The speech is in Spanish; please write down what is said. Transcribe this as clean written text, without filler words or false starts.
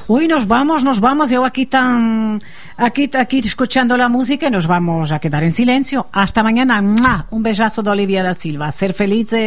Uy, nos vamos. Yo aquí escuchando la música y nos vamos a quedar en silencio. Hasta mañana. ¡Mua! Un besazo de Olivia da Silva. Ser felices.